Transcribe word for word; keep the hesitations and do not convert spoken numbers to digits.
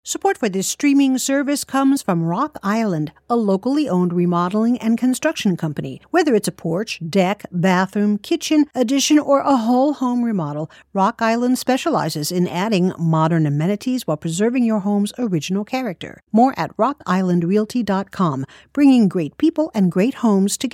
Support for this streaming service comes from Rock Island, a locally owned remodeling and construction company. Whether it's a porch, deck, bathroom, kitchen, addition, or a whole home remodel, Rock Island specializes in adding modern amenities while preserving your home's original character. More at rock island realty dot com, bringing great people and great homes together.